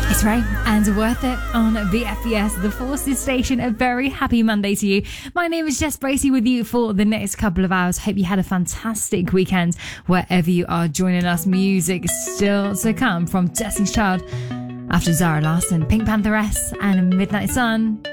It's Ray and Worth It on VFBS, the Forces Station. A very happy Monday to you. My name is Jess Bracey with you for the next couple of hours. Hope you had a fantastic weekend wherever you are joining us. Music still to come from Destiny's Child after Zara Larsson, Pink Pantheress and Midnight Sun.